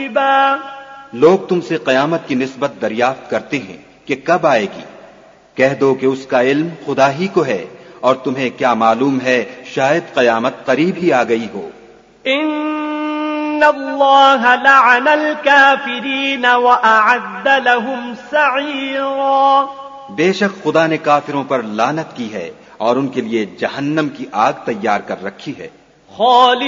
قريبا लोग तुमसे कयामत की निस्बत दरियाफ्त करते हैं कि कब आएगी। कह दो कि उसका इल्म खुदा ही को है और तुम्हें क्या मालूम है, शायद कयामत करीब ही आ गई हो। इन्नल्लाह लअनल काफिरीन व अअद्द लहुम सईरा। बेशक खुदा ने काफिरों पर लानत की है और उनके लिए जहन्नम की आग तैयार कर रखी है।